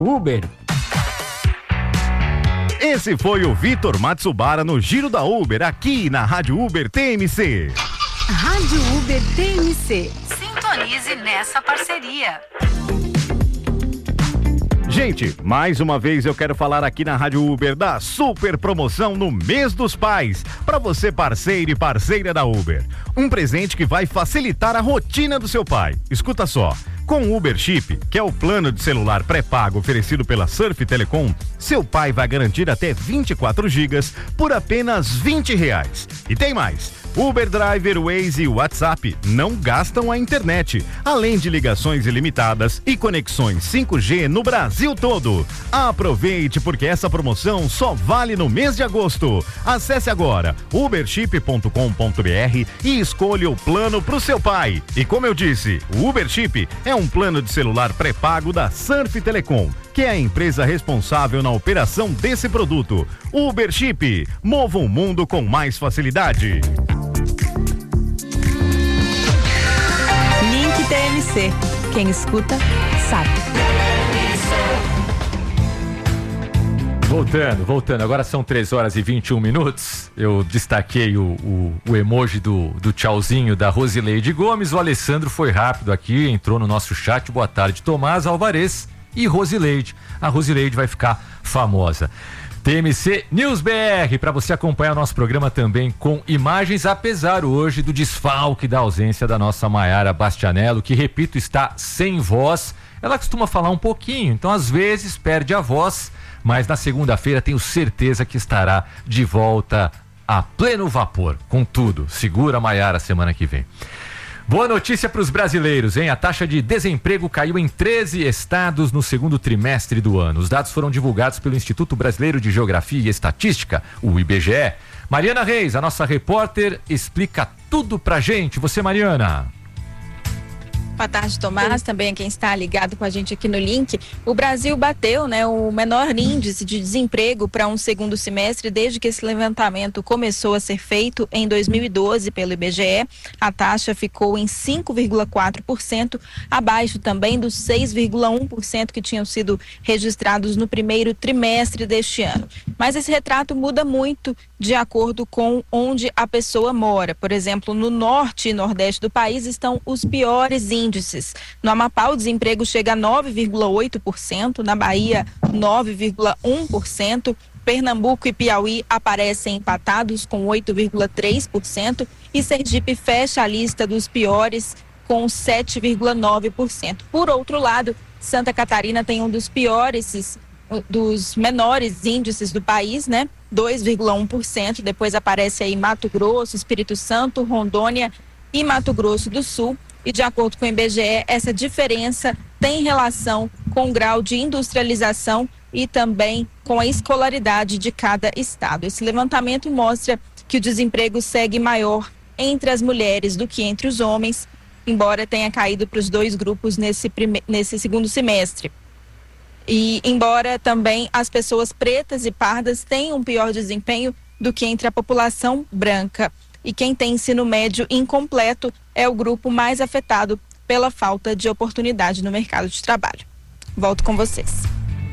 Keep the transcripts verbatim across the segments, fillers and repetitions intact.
Uber. Esse foi o Vitor Matsubara no Giro da Uber, aqui na Rádio Uber T M C. Rádio Uber T M C. Sintonize nessa parceria. Gente, mais uma vez eu quero falar aqui na Rádio Uber da super promoção no mês dos pais, para você parceiro e parceira da Uber. Um presente que vai facilitar a rotina do seu pai. Escuta só. Com o Uber Chip, que é o plano de celular pré-pago oferecido pela Surf Telecom, seu pai vai garantir até vinte e quatro gigas por apenas vinte reais. E tem mais. Uber Driver, Waze e WhatsApp não gastam a internet, além de ligações ilimitadas e conexões cinco G no Brasil todo. Aproveite, porque essa promoção só vale no mês de agosto. Acesse agora uberchip ponto com ponto br e escolha o plano pro seu pai. E como eu disse, o Uber Chip é um plano de celular pré-pago da Surf Telecom, que é a empresa responsável na operação desse produto. Uber Chip, mova o mundo com mais facilidade. Link T M C. Quem escuta, sabe. Voltando, voltando. Agora são três horas e vinte e um minutos. Eu destaquei o, o, o emoji do, do tchauzinho da Rosileide Gomes. O Alessandro foi rápido aqui, entrou no nosso chat. Boa tarde, Tomás Alvarez e Rosileide. A Rosileide vai ficar famosa. T M C News B R, para você acompanhar o nosso programa também com imagens, apesar hoje do desfalque da ausência da nossa Maiara Bastianello, que, repito, está sem voz. Ela costuma falar um pouquinho, então às vezes perde a voz, mas na segunda-feira tenho certeza que estará de volta a pleno vapor, com tudo. Segura a Maiara semana que vem. Boa notícia para os brasileiros, hein? A taxa de desemprego caiu em treze estados no segundo trimestre do ano. Os dados foram divulgados pelo Instituto Brasileiro de Geografia e Estatística, o I B G E. Mariana Reis, a nossa repórter, explica tudo pra gente. Você, Mariana. Boa tarde, Tomás, também a quem está ligado com a gente aqui no link. O Brasil bateu, né, o menor índice de desemprego para um segundo semestre desde que esse levantamento começou a ser feito em dois mil e doze pelo I B G E. A taxa ficou em cinco vírgula quatro por cento, abaixo também dos seis vírgula um por cento que tinham sido registrados no primeiro trimestre deste ano. Mas esse retrato muda muito de acordo com onde a pessoa mora. Por exemplo, no norte e nordeste do país estão os piores índices. No Amapá, o desemprego chega a nove vírgula oito por cento, na Bahia, nove vírgula um por cento, Pernambuco e Piauí aparecem empatados com oito vírgula três por cento e Sergipe fecha a lista dos piores com sete vírgula nove por cento. Por outro lado, Santa Catarina tem um dos piores, dos menores índices do país, né? dois vírgula um por cento, depois aparece aí Mato Grosso, Espírito Santo, Rondônia e Mato Grosso do Sul. E de acordo com o I B G E, essa diferença tem relação com o grau de industrialização e também com a escolaridade de cada estado. Esse levantamento mostra que o desemprego segue maior entre as mulheres do que entre os homens, embora tenha caído para os dois grupos nesse, prime... nesse segundo semestre. E embora também as pessoas pretas e pardas tenham um pior desempenho do que entre a população branca. E quem tem ensino médio incompleto é o grupo mais afetado pela falta de oportunidade no mercado de trabalho. Volto com vocês.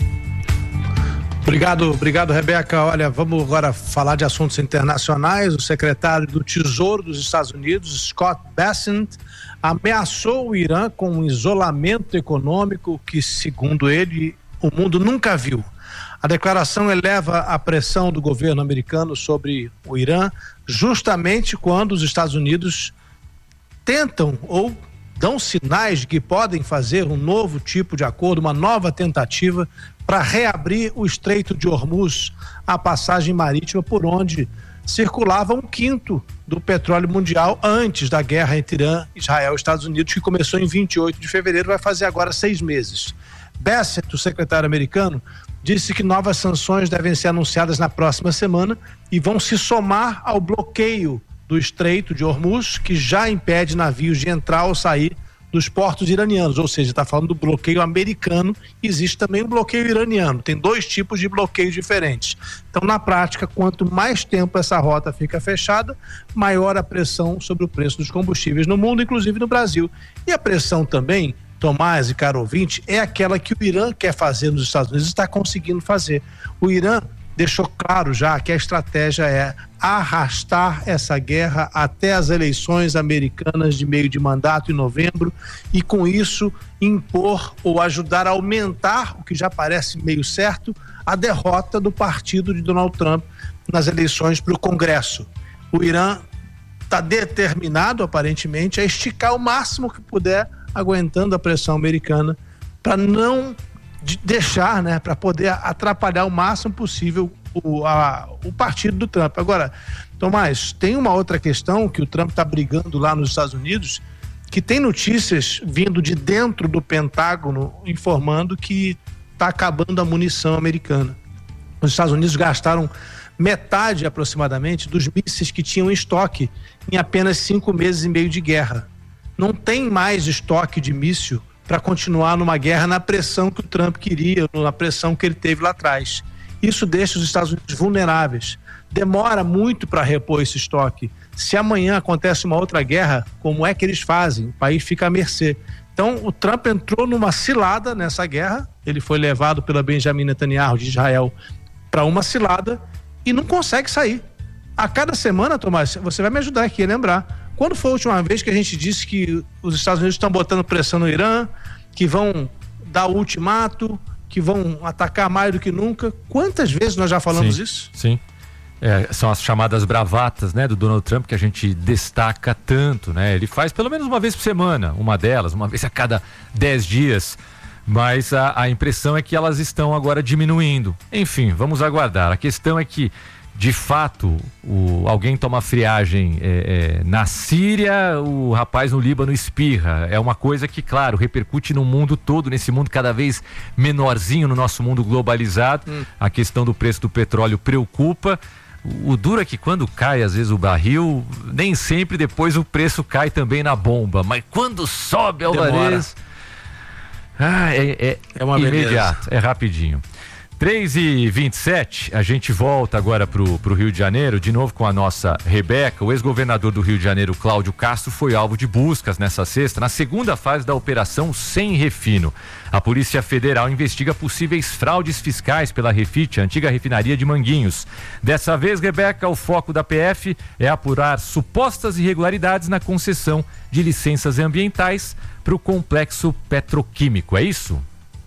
Obrigado, obrigado, Rebeca. Olha, vamos agora falar de assuntos internacionais. O secretário do Tesouro dos Estados Unidos, Scott Bessent, ameaçou o Irã com um isolamento econômico que, segundo ele, o mundo nunca viu. A declaração eleva a pressão do governo americano sobre o Irã, justamente quando os Estados Unidos tentam ou dão sinais de que podem fazer um novo tipo de acordo, uma nova tentativa para reabrir o Estreito de Hormuz, a passagem marítima por onde circulava um quinto do petróleo mundial antes da guerra entre Irã, Israel e Estados Unidos, que começou em vinte e oito de fevereiro, vai fazer agora seis meses. Bessent, o secretário americano, disse que novas sanções devem ser anunciadas na próxima semana e vão se somar ao bloqueio do Estreito de Hormuz, que já impede navios de entrar ou sair dos portos iranianos, ou seja, está falando do bloqueio americano. Existe também o bloqueio iraniano, tem dois tipos de bloqueios diferentes. Então, na prática, quanto mais tempo essa rota fica fechada, maior a pressão sobre o preço dos combustíveis no mundo, inclusive no Brasil. E a pressão também Tomás e caro ouvinte, é aquela que o Irã quer fazer nos Estados Unidos e está conseguindo fazer. O Irã deixou claro já que a estratégia é arrastar essa guerra até as eleições americanas de meio de mandato em novembro e com isso impor ou ajudar a aumentar, o que já parece meio certo, a derrota do partido de Donald Trump nas eleições para o Congresso. O Irã está determinado, aparentemente, a esticar o máximo que puder, aguentando a pressão americana, para não de deixar, né, para poder atrapalhar o máximo possível o, a, o partido do Trump. Agora, Tomás, tem uma outra questão que o Trump está brigando lá nos Estados Unidos, que tem notícias vindo de dentro do Pentágono informando que está acabando a munição americana. Os Estados Unidos gastaram metade aproximadamente dos mísseis que tinham em estoque em apenas cinco meses e meio de guerra. Não tem mais estoque de míssil para continuar numa guerra na pressão que o Trump queria, na pressão que ele teve lá atrás. Isso deixa os Estados Unidos vulneráveis. Demora muito para repor esse estoque. Se amanhã acontece uma outra guerra, como é que eles fazem? O país fica à mercê. Então, o Trump entrou numa cilada nessa guerra, ele foi levado pela Benjamin Netanyahu de Israel para uma cilada e não consegue sair. A cada semana, Tomás, você vai me ajudar aqui a lembrar. Quando foi a última vez que a gente disse que os Estados Unidos estão botando pressão no Irã, que vão dar o ultimato, que vão atacar mais do que nunca? Quantas vezes nós já falamos sim, isso? Sim. É, são as chamadas bravatas, né, do Donald Trump, que a gente destaca tanto, né? Ele faz pelo menos uma vez por semana, uma delas, uma vez a cada dez dias. Mas a, a impressão é que elas estão agora diminuindo. Enfim, vamos aguardar. A questão é que, de fato, o, alguém toma friagem é, é, na Síria, o rapaz no Líbano espirra. É uma coisa que, claro, repercute no mundo todo, nesse mundo cada vez menorzinho, no nosso mundo globalizado. Hum. A questão do preço do petróleo preocupa. O duro é que quando cai, às vezes, o barril, nem sempre depois o preço cai também na bomba. Mas quando sobe, Alvarez... Ah, é, é, é uma imediato, beleza. É rapidinho. três e vinte e sete, a gente volta agora pro, pro Rio de Janeiro, de novo com a nossa Rebeca. O ex-governador do Rio de Janeiro, Cláudio Castro, foi alvo de buscas nessa sexta, na segunda fase da Operação Sem Refino. A Polícia Federal investiga possíveis fraudes fiscais pela Refit, a antiga refinaria de Manguinhos. Dessa vez, Rebeca, o foco da P F é apurar supostas irregularidades na concessão de licenças ambientais para o complexo petroquímico, é isso?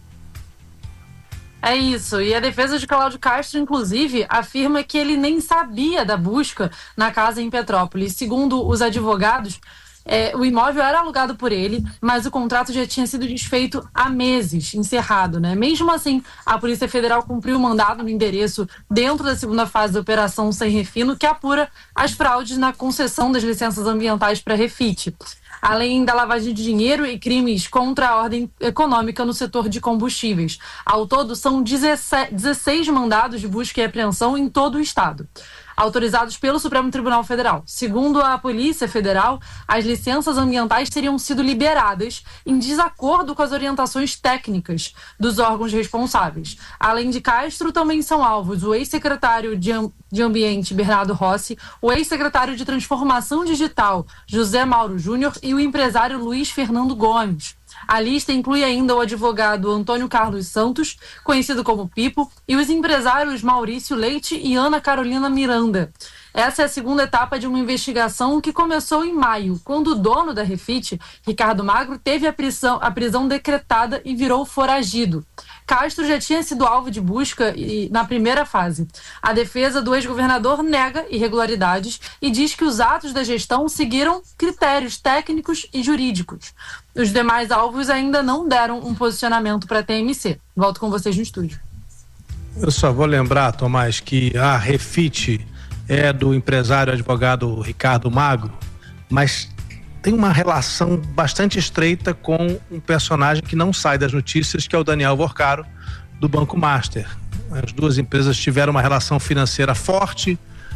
É isso, e a defesa de Cláudio Castro, inclusive, afirma que ele nem sabia da busca na casa em Petrópolis. Segundo os advogados, é, o imóvel era alugado por ele, mas o contrato já tinha sido desfeito há meses, encerrado, né? Mesmo assim, a Polícia Federal cumpriu o mandado no endereço dentro da segunda fase da Operação Sem Refino, que apura as fraudes na concessão das licenças ambientais para Refit, além da lavagem de dinheiro e crimes contra a ordem econômica no setor de combustíveis. Ao todo, são dezesseis mandados de busca e apreensão em todo o estado, autorizados pelo Supremo Tribunal Federal. Segundo a Polícia Federal, as licenças ambientais teriam sido liberadas em desacordo com as orientações técnicas dos órgãos responsáveis. Além de Castro, também são alvos o ex-secretário de, de Ambiente, Bernardo Rossi, o ex-secretário de Transformação Digital, José Mauro Júnior, e o empresário Luiz Fernando Gomes. A lista inclui ainda o advogado Antônio Carlos Santos, conhecido como Pipo, e os empresários Maurício Leite e Ana Carolina Miranda. Essa é a segunda etapa de uma investigação que começou em maio, quando o dono da Refit, Ricardo Magro, teve a prisão, a prisão decretada e virou foragido. Castro já tinha sido alvo de busca e, na primeira fase. A defesa do ex-governador nega irregularidades e diz que os atos da gestão seguiram critérios técnicos e jurídicos. Os demais alvos ainda não deram um posicionamento para a T M C. Volto com vocês no estúdio. Eu só vou lembrar, Tomás, que a Refit é do empresário advogado Ricardo Magro, mas tem uma relação bastante estreita com um personagem que não sai das notícias, que é o Daniel Vorcaro, do Banco Master. As duas empresas tiveram uma relação financeira forte.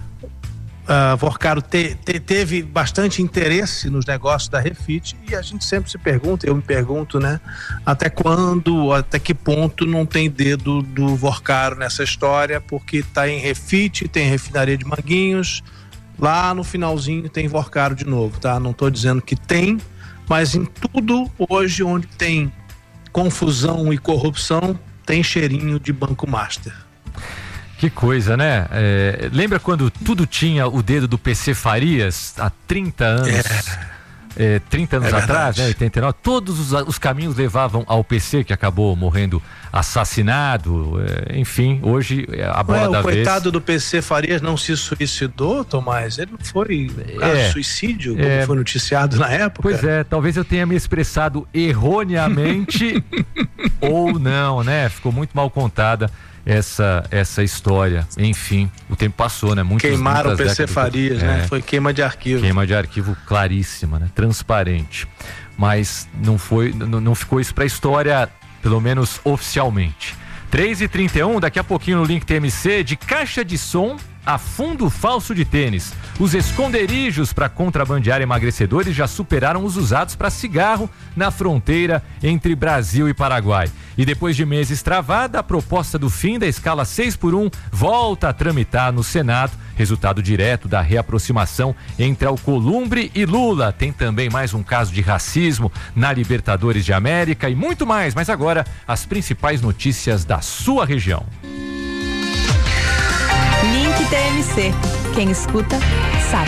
Uh, Vorcaro te, te, teve bastante interesse nos negócios da Refit, e a gente sempre se pergunta, eu me pergunto, né, até quando, até que ponto não tem dedo do Vorcaro nessa história, porque tá em Refit, tem refinaria de Manguinhos, lá no finalzinho tem Vorcaro de novo, tá? Não tô dizendo que tem, mas em tudo hoje onde tem confusão e corrupção, tem cheirinho de Banco Master. Que coisa, né? É, lembra quando tudo tinha o dedo do P C Farias há trinta anos? É. É, trinta anos é atrás, né, oitenta e nove, todos os, os caminhos levavam ao P C, que acabou morrendo assassinado, é, enfim, hoje a bola Ué, da o vez... O coitado do P C Farias não se suicidou, Tomás? Ele não foi é, suicídio, como é, foi noticiado na época? Pois é, talvez eu tenha me expressado erroneamente ou não, né? Ficou muito mal contada essa essa história. Enfim, o tempo passou, né? Muitas, Queimaram muitas o P C Farias, é, né? Foi queima de arquivo. Queima de arquivo claríssima, né? Transparente. Mas não foi, não, não ficou isso pra história, pelo menos oficialmente. três e trinta e um, daqui a pouquinho no Link T M C, de caixa de som a fundo falso de tênis. Os esconderijos para contrabandear emagrecedores já superaram os usados para cigarro na fronteira entre Brasil e Paraguai. E depois de meses travada, a proposta do fim da escala seis por um volta a tramitar no Senado, resultado direto da reaproximação entre Alcolumbre e Lula. Tem também mais um caso de racismo na Libertadores de América e muito mais, mas agora as principais notícias da sua região. Link T M C. Quem escuta, sabe.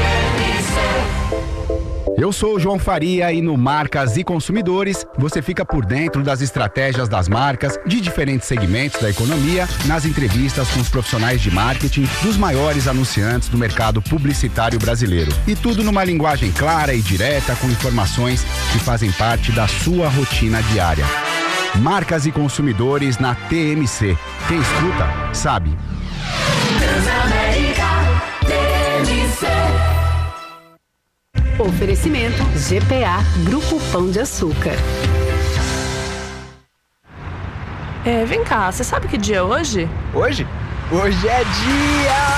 Eu sou o João Faria e no Marcas e Consumidores você fica por dentro das estratégias das marcas de diferentes segmentos da economia, nas entrevistas com os profissionais de marketing dos maiores anunciantes do mercado publicitário brasileiro. E tudo numa linguagem clara e direta, com informações que fazem parte da sua rotina diária. Marcas e Consumidores na T M C. Quem escuta, sabe. Transamérica T M C. Oferecimento G P A Grupo Pão de Açúcar. É, vem cá, você sabe que dia é hoje? Hoje? Hoje é dia